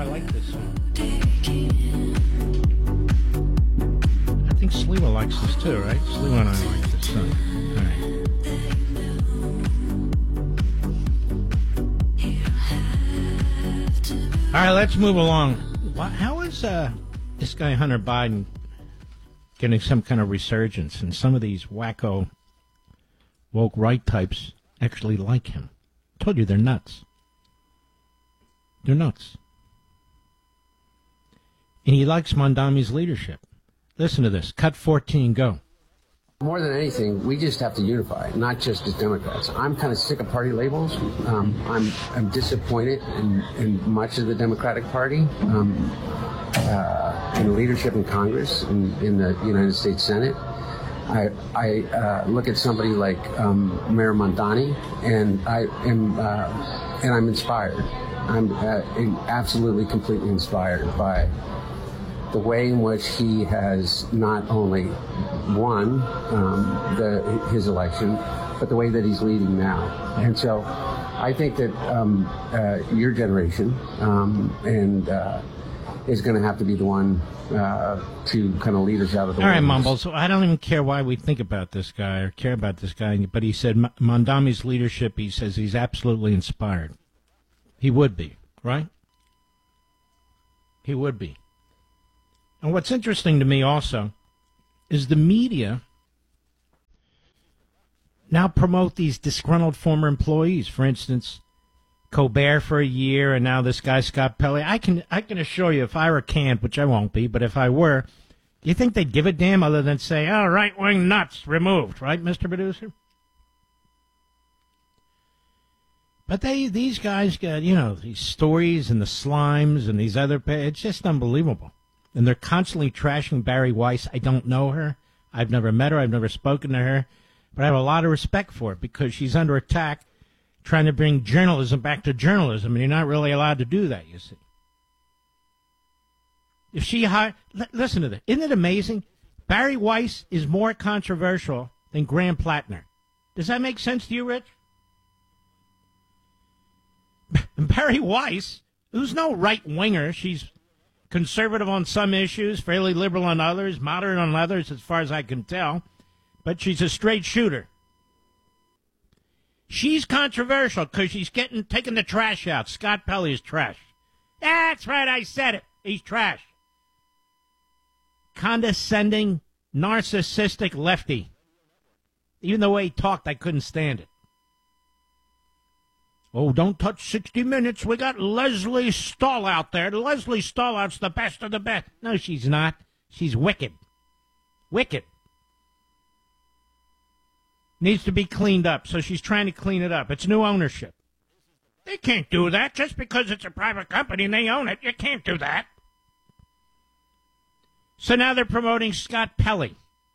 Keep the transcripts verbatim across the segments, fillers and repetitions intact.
I like this song. I think Sliwa likes this too, right? Sliwa and I like this song. All right. All right, let's move along. How is uh, this guy Hunter Biden getting some kind of resurgence? And some of these wacko woke right types actually like him. I told you they're nuts. They're nuts. And he likes Mondami's leadership. Listen to this. Cut fourteen, go. More than anything, we just have to unify, not just as Democrats. I'm kind of sick of party labels. Um, I'm I'm disappointed in, in much of the Democratic Party, um, uh, in leadership in Congress, in, in the United States Senate. I, I uh, look at somebody like um, Mayor Mondani, and I am uh, and I'm inspired. I'm uh, absolutely, completely inspired by the way in which he has not only won um, the, his election, but the way that he's leading now. And so I think that um, uh, your generation um, and uh, is going to have to be the one uh, to kind of lead us out of the All right, wilderness. Mumble, so I don't even care why we think about this guy or care about this guy, but he said M- Mondami's leadership, he says he's absolutely inspired. He would be, right? He would be. And what's interesting to me also is the media now promote these disgruntled former employees. For instance, Colbert for a year, and now this guy Scott Pelley. I can I can assure you, if I were canned, which I won't be, but if I were, do you think they'd give a damn other than say, "Oh, right-wing nuts removed," right, Mister Producer? But they these guys got, you know, these stories and the Slimes and these other. It's just unbelievable. And they're constantly trashing Barry Weiss. I don't know her. I've never met her. I've never spoken to her. But I have a lot of respect for it because she's under attack trying to bring journalism back to journalism, and you're not really allowed to do that, you see. If she hired... L- listen to this. Isn't it amazing? Barry Weiss is more controversial than Graham Plattner. Does that make sense to you, Rich? Barry Weiss, who's no right-winger, she's conservative on some issues, fairly liberal on others, moderate on others, as far as I can tell. But she's a straight shooter. She's controversial because she's getting taking the trash out. Scott Pelley is trash. That's right, I said it. He's trash. Condescending, narcissistic lefty. Even the way he talked, I couldn't stand it. Oh, don't touch sixty minutes. We got Leslie Stahl out there. Leslie Stahl out's the best of the best. No, she's not. She's wicked. Wicked. Needs to be cleaned up, so she's trying to clean it up. It's new ownership. They can't do that just because it's a private company and they own it. You can't do that. So now they're promoting Scott Pelley.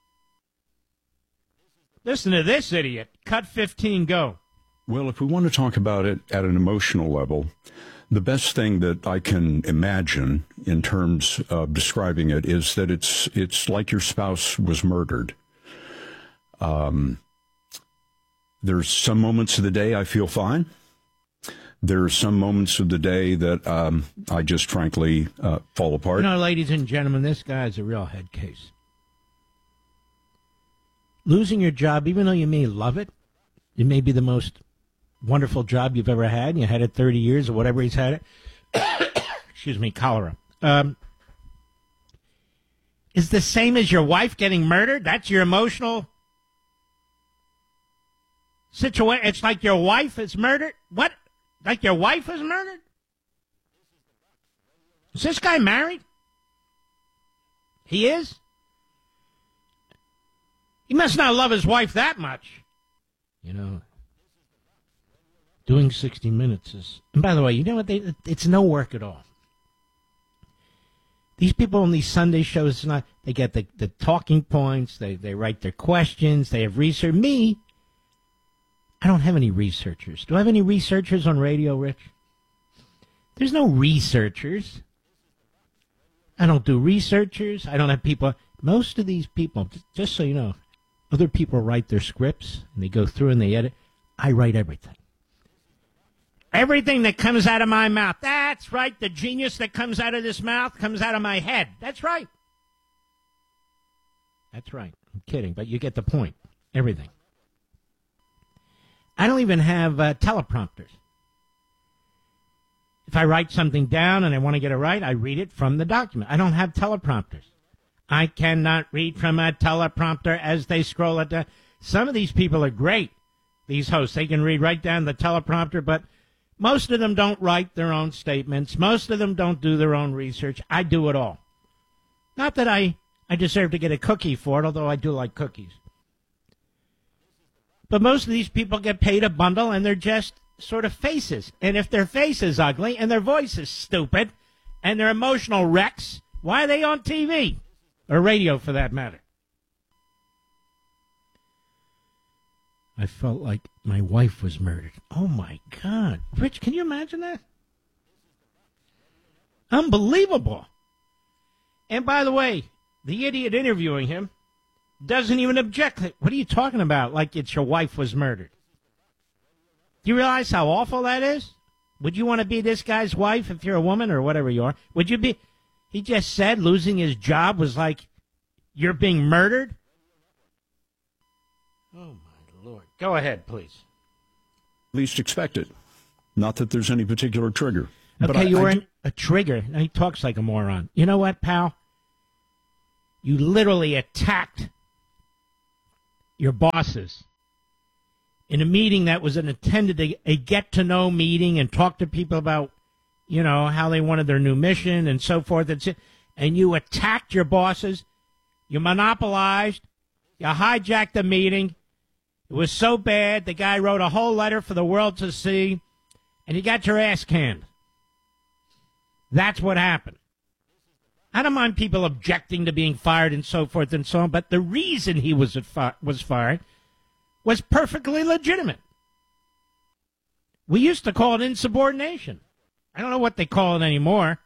Listen to this idiot. Cut fifteen, go. Well, if we want to talk about it at an emotional level, the best thing that I can imagine in terms of describing it is that it's it's like your spouse was murdered. Um, there's some moments of the day I feel fine. There are some moments of the day that um, I just frankly uh, fall apart. You know, ladies and gentlemen, this guy's a real head case. Losing your job, even though you may love it, it may be the most wonderful job you've ever had, and you had it thirty years or whatever he's had it. Excuse me, cholera. Um, is the same as your wife getting murdered? That's your emotional situation. It's like your wife is murdered? What? Like your wife is murdered? Is this guy married? He is? He must not love his wife that much. You know, doing sixty minutes is... And by the way, you know what? They, it's no work at all. These people on these Sunday shows, it's not, they get the, the talking points, they, they write their questions, they have research. Me, I don't have any researchers. Do I have any researchers on radio, Rich? There's no researchers. I don't do researchers. I don't have people. Most of these people, just so you know, other people write their scripts, and they go through and they edit. I write everything. Everything that comes out of my mouth, that's right, the genius that comes out of this mouth comes out of my head. That's right. That's right. I'm kidding, but you get the point. Everything. I don't even have uh, teleprompters. If I write something down and I want to get it right, I read it from the document. I don't have teleprompters. I cannot read from a teleprompter as they scroll it down. Some of these people are great, these hosts. They can read right down the teleprompter, but most of them don't write their own statements. Most of them don't do their own research. I do it all. Not that I, I deserve to get a cookie for it, although I do like cookies. But most of these people get paid a bundle, and they're just sort of faces. And if their face is ugly, and their voice is stupid, and they're emotional wrecks, why are they on T V? Or radio, for that matter. I felt like my wife was murdered. Oh, my God. Rich, can you imagine that? Unbelievable. And by the way, the idiot interviewing him doesn't even object. What are you talking about? Like it's your wife was murdered. Do you realize how awful that is? Would you want to be this guy's wife if you're a woman or whatever you are? Would you be? He just said losing his job was like you're being murdered. Oh, my Lord. Go ahead, please. Least expected. Not that there's any particular trigger. Okay, but I, you're I, in a trigger. Now, he talks like a moron. You know what, pal? You literally attacked your bosses in a meeting that was an intended a, a get-to-know meeting and talk to people about, you know, how they wanted their new mission and so forth. And, and you attacked your bosses. You monopolized. You hijacked the meeting. It was so bad, the guy wrote a whole letter for the world to see, and you got your ass canned. That's what happened. I don't mind people objecting to being fired and so forth and so on, but the reason he was, at fi- was fired was perfectly legitimate. We used to call it insubordination. I don't know what they call it anymore.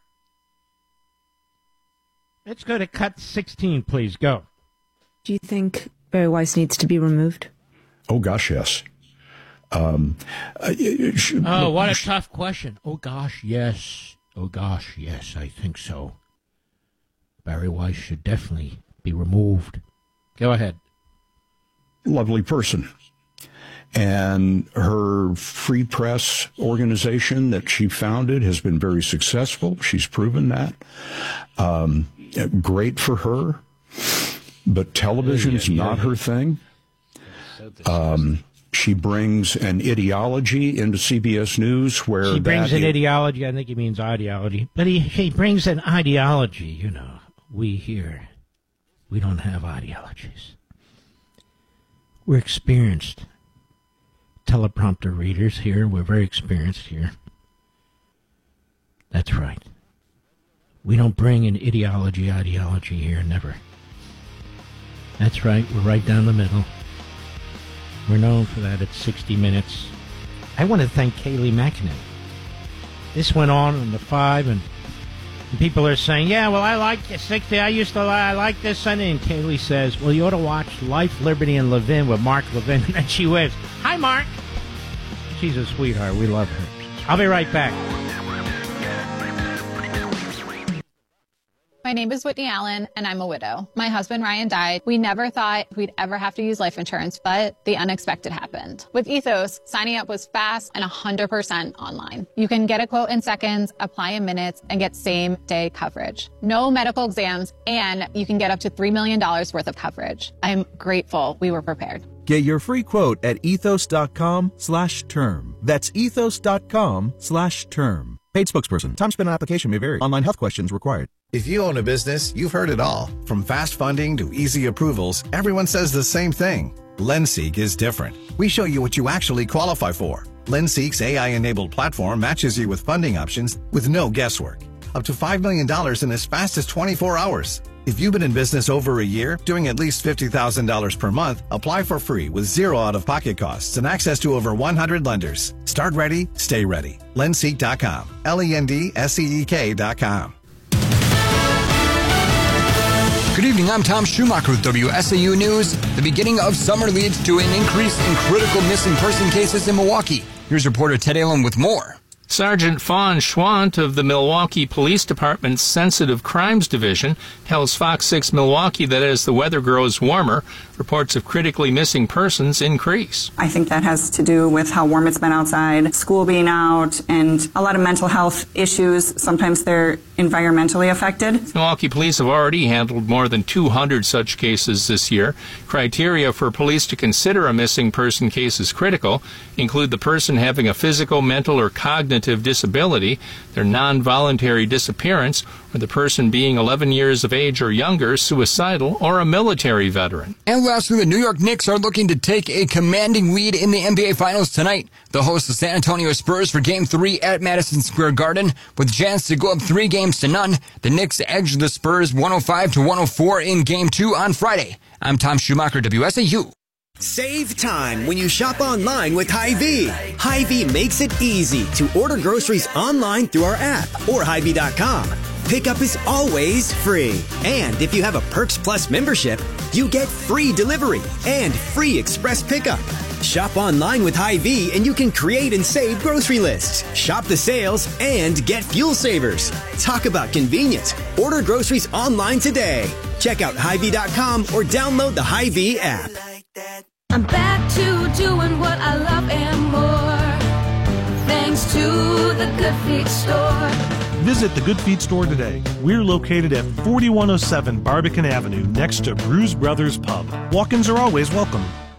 Let's go to cut sixteen, please. Go. Do you think Barry Weiss needs to be removed? Oh, gosh, yes. Um, uh, sh- oh, what a sh- tough question. Oh, gosh, yes. Oh, gosh, yes, I think so. Barry Weiss should definitely be removed. Go ahead. Lovely person. And her free press organization that she founded has been very successful. She's proven that. Um, great for her. But television's yeah, yeah, not yeah. her thing. Um, she brings an ideology into C B S News where... She brings an it, ideology. I think he means ideology. But he, he brings an ideology, you know. We here, we don't have ideologies. We're experienced teleprompter readers here. We're very experienced here. That's right. We don't bring an ideology, ideology here, never. That's right, we're right down the middle. We're known for that at sixty minutes. I want to thank Kayleigh McEnany. This went on in the five, and people are saying, yeah, well, I like sixty. I used to I like this Sunday. And Kayleigh says, well, you ought to watch Life, Liberty, and Levin with Mark Levin. And then she waves, hi, Mark. She's a sweetheart. We love her. I'll be right back. My name is Whitney Allen, and I'm a widow. My husband, Ryan, died. We never thought we'd ever have to use life insurance, but the unexpected happened. With Ethos, signing up was fast and one hundred percent online. You can get a quote in seconds, apply in minutes, and get same-day coverage. No medical exams, and you can get up to three million dollars worth of coverage. I'm grateful we were prepared. Get your free quote at ethos.com slash term. That's ethos.com slash term. Paid spokesperson. Time spent on application may vary. Online health questions required. If you own a business, you've heard it all. From fast funding to easy approvals, everyone says the same thing. LendSeek is different. We show you what you actually qualify for. LendSeek's A I-enabled platform matches you with funding options with no guesswork. Up to five million dollars in as fast as twenty-four hours. If you've been in business over a year, doing at least fifty thousand dollars per month, apply for free with zero out-of-pocket costs and access to over one hundred lenders. Start ready, stay ready. Lendseek dot com. L E N D S E E K dot com. Good evening, I'm Tom Schumacher with W S A U News. The beginning of summer leads to an increase in critical missing person cases in Milwaukee. Here's reporter Ted Allen with more. Sergeant Fawn Schwant of the Milwaukee Police Department's Sensitive Crimes Division tells Fox six Milwaukee that as the weather grows warmer, reports of critically missing persons increase. I think that has to do with how warm it's been outside, school being out, and a lot of mental health issues. Sometimes they're environmentally affected. Milwaukee police have already handled more than two hundred such cases this year. Criteria for police to consider a missing person case as critical include the person having a physical, mental, or cognitive disability, their non-voluntary disappearance, or the person being eleven years of age or younger, suicidal, or a military veteran. And lastly, the New York Knicks are looking to take a commanding lead in the N B A Finals tonight. They'll host the San Antonio Spurs for Game three at Madison Square Garden. With a chance to go up three games to none, the Knicks edged the Spurs one oh five to one oh four in Game two on Friday. I'm Tom Schumacher, W S A U. Save time when you shop online with Hy-Vee. Hy-Vee makes it easy to order groceries online through our app or Hy Vee dot com. Pickup is always free. And if you have a Perks Plus membership, you get free delivery and free express pickup. Shop online with Hy-Vee and you can create and save grocery lists, shop the sales, and get fuel savers. Talk about convenience. Order groceries online today. Check out Hy Vee dot com or download the Hy-Vee app. I'm back to doing what I love and more, thanks to the Good Feet Store. Visit the Good Feet Store today. We're located at forty-one oh seven Barbican Avenue, next to Brews Brothers Pub. Walk-ins are always welcome.